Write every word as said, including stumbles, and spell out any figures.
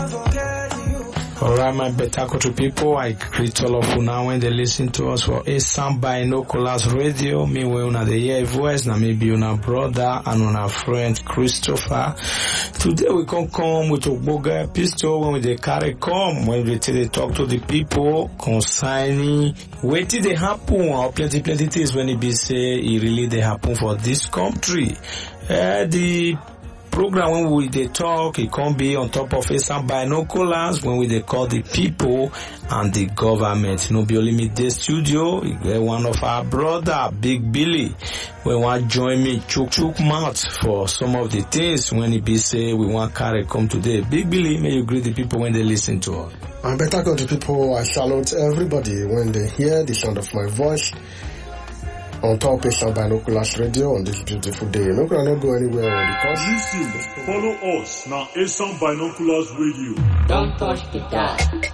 Alright, my better country people, I greet all of you now when they listen to us for a sound binoculars radio. Me when una the hear voice, na me be una brother and una friend Christopher. Today we can come with a boga pistol when we dey carry come when we tell they talk to the people concerning what did they happen or plenty plenty things when it be say it really they happen for this country. Uh, the program when we they talk, it can be on top of some binoculars when we they call the people and the government. No be only me the studio, one of our brother, Big Billy, we want join me chook chook mouth for some of the things when it be say we want carry come today. Big Billy, may you greet the people when they listen to us. My better country people, I salute everybody when they hear the sound of my voice on top of some binoculars radio on this beautiful day. No can not go anywhere because listen, follow us now. Asian Binoculars Radio. Don't touch the dial.